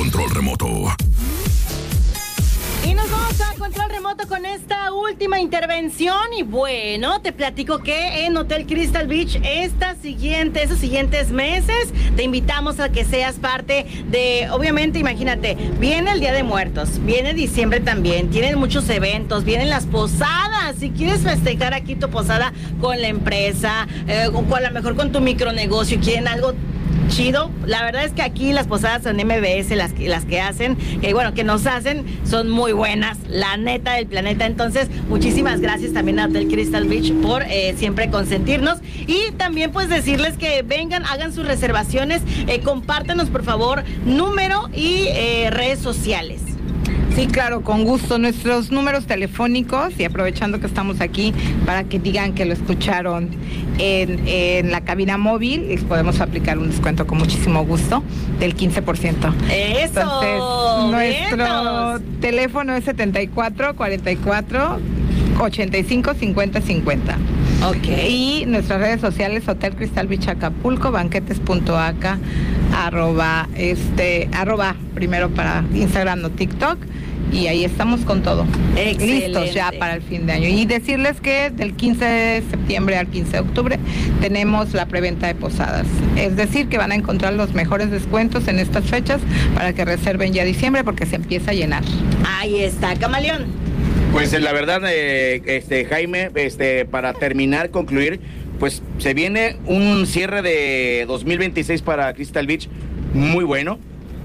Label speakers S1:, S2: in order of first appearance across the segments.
S1: control remoto.
S2: Y nos vamos a control remoto con esta última intervención. Y bueno, te platico que en Hotel Crystal Beach esos siguientes meses te invitamos a que seas parte de, obviamente, imagínate, viene el Día de Muertos, viene diciembre también, tienen muchos eventos, vienen las posadas. Si quieres festejar aquí tu posada con la empresa, o a lo mejor con tu micronegocio, quieren algo chido, la verdad es que aquí las posadas en MBS, las que hacen, que nos hacen, son muy buenas, la neta del planeta. Entonces, muchísimas gracias también a Hotel Crystal Beach por siempre consentirnos, y también pues decirles que vengan, hagan sus reservaciones, compártanos por favor número y redes sociales.
S3: Sí, claro, con gusto. Nuestros números telefónicos, y aprovechando que estamos aquí para que digan que lo escucharon en la cabina móvil, les podemos aplicar un descuento con muchísimo gusto del 15%.
S2: ¡Eso!
S3: Entonces, nuestro teléfono es 74 44 85 50 50.
S2: Ok.
S3: Y nuestras redes sociales, Hotel Crystal Beach Acapulco, banquetes.aca, arroba primero para Instagram o TikTok, y ahí estamos con todo.
S2: Excelente.
S3: Listos ya para el fin de año. Y decirles que del 15 de septiembre al 15 de octubre tenemos la preventa de posadas. Es decir, que van a encontrar los mejores descuentos en estas fechas para que reserven ya diciembre, porque se empieza a llenar.
S2: Ahí está, Camaleón.
S4: Pues la verdad, Jaime, para concluir, pues se viene un cierre de 2026 para Crystal Beach muy bueno.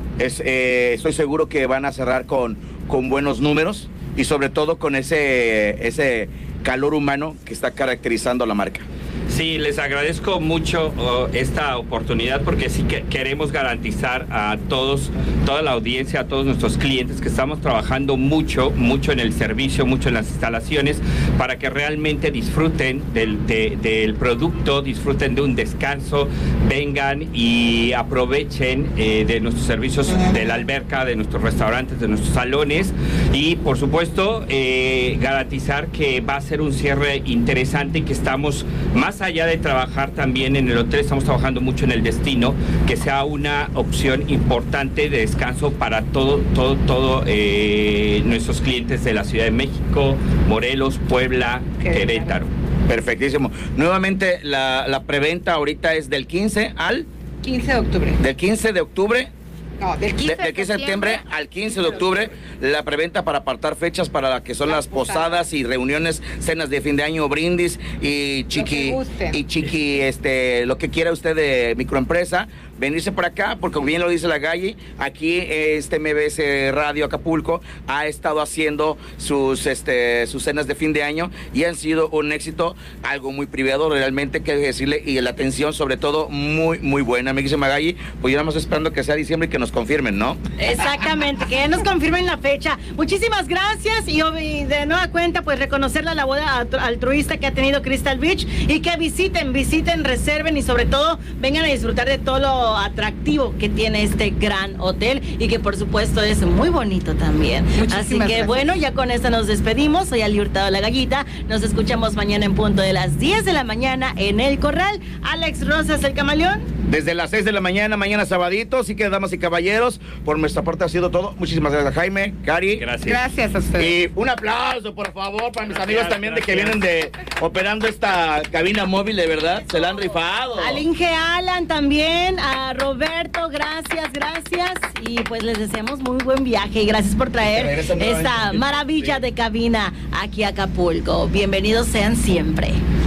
S4: Estoy seguro que van a cerrar con buenos números, y sobre todo con ese calor humano que está caracterizando a la marca.
S5: Sí, les agradezco mucho esta oportunidad, porque sí que queremos garantizar a toda la audiencia, a todos nuestros clientes, que estamos trabajando mucho en el servicio, mucho en las instalaciones, para que realmente disfruten del producto, disfruten de un descanso, vengan y aprovechen de nuestros servicios de la alberca, de nuestros restaurantes, de nuestros salones, y por supuesto garantizar que va a ser un cierre interesante, y que estamos más allá de trabajar también en el hotel, estamos trabajando mucho en el destino, que sea una opción importante de descanso para todos nuestros clientes de la Ciudad de México, Morelos, Puebla, Querétaro.
S4: Perfectísimo. Nuevamente, la preventa ahorita es del 15 al
S3: 15 de octubre.
S4: Del 15 de octubre.
S3: No, del 15
S4: de septiembre al 15 de octubre, la preventa para apartar fechas para la que son las posadas y reuniones, cenas de fin de año, brindis y chiqui, lo que quiera usted de microempresa, venirse por acá, porque como bien lo dice la Galli, aquí MBS Radio Acapulco ha estado haciendo sus cenas de fin de año, y han sido un éxito, algo muy privado realmente, que decirle, y la atención sobre todo muy, muy buena. Me dice Magalli, pues ya estamos esperando que sea diciembre y que nos confirmen, ¿no?
S2: Exactamente, que nos confirmen la fecha. Muchísimas gracias, y de nueva cuenta, pues reconocer la labor altruista que ha tenido Crystal Beach, y que visiten, reserven, y sobre todo vengan a disfrutar de todo lo atractivo que tiene este gran hotel, y que por supuesto es muy bonito también. Así que gracias. Bueno, ya con esto nos despedimos. Soy Ali Hurtado, la Gallita. Nos escuchamos mañana en punto de las 10 de la mañana en El Corral. Alex Rosas, el Camaleón.
S4: Desde las 6 de la mañana sabadito. Así que, damas y caballeros, por nuestra parte ha sido todo. Muchísimas gracias, Jaime, Cari.
S3: Gracias a ustedes.
S4: Y un aplauso, por favor, para mis amigos también de que vienen operando esta cabina móvil, de verdad. Se la han rifado.
S2: Al Inge Alan también, a Roberto, gracias. Y pues les deseamos muy buen viaje, y gracias por traer esta maravilla de cabina aquí a Acapulco. Bienvenidos sean siempre.